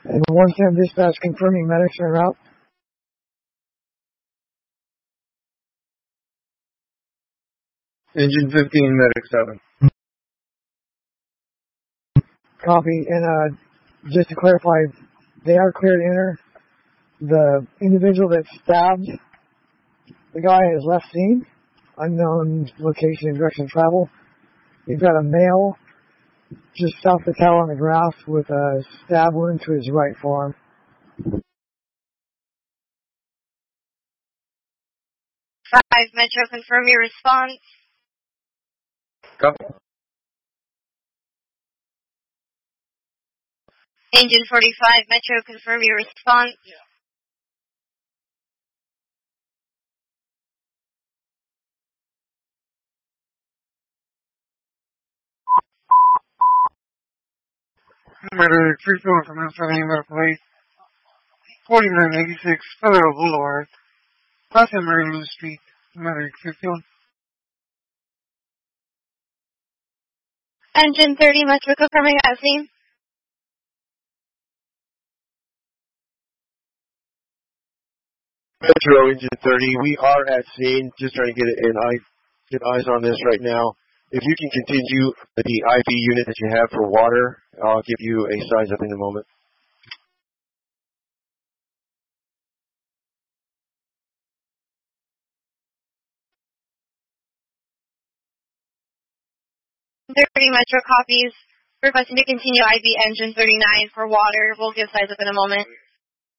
And 110 dispatch confirming medics en route. Engine 15, medic 7. Copy. And just to clarify, they are cleared to enter. The individual that stabbed the guy has left scene. Unknown location and direction of travel. We've got a male just south of the tower on the grass with a stab wound to his right forearm. 5 Metro, confirm your response. Copy. Engine 45 Metro, confirm your response. Yeah. Medic 3 from inside medical aid. 4986 Federal Boulevard, Plaza Mary Lou Street, Medic 51. Engine 30 Metro, confirming at scene. Metro Engine 30, we are at scene, just trying to get eyes on this right now. If you can continue the IV unit that you have for water, I'll give you a size up in a moment. Metro copies. Requesting to continue IV Engine 39 for water. We'll give size up in a moment.